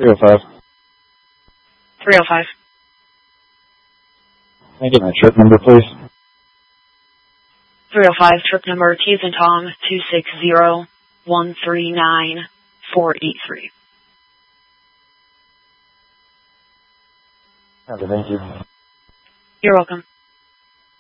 305. 305. Can I get my trip number, please? 305, trip number T as in Tom, 260-139-483. Okay, thank you. You're welcome.